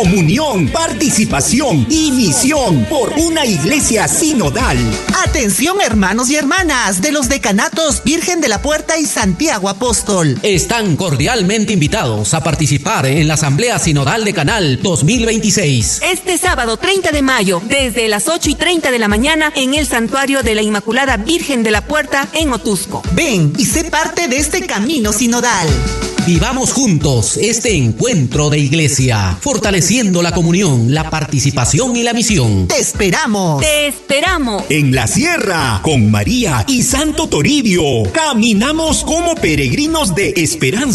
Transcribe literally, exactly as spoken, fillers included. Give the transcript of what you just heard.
comunión, participación y misión por una iglesia sinodal. Atención, hermanos y hermanas de los decanatos Virgen de la Puerta y Santiago Apóstol. Están cordialmente invitados a participar en la Asamblea Sinodal de Canal dos mil veintiséis. Este sábado treinta de mayo, desde las ocho y treinta de la mañana, en el Santuario de la Inmaculada Virgen de la Puerta en Otusco. Ven y sé parte de este camino sinodal. Vivamos juntos este encuentro de iglesia, fortaleciendo la comunión, la participación y la misión. ¡Te esperamos! ¡Te esperamos! En la sierra, con María y Santo Toribio, caminamos como peregrinos de esperanza.